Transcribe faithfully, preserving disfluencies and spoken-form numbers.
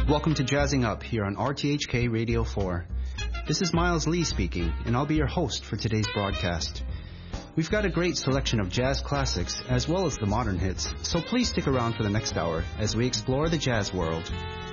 Welcome to Jazzing Up here on R T H K Radio four. This is Miles Lee speaking, and I'll be your host for today's broadcast. We've got a great selection of jazz classics as well as the modern hits, so please stick around for the next hour as we explore the jazz world.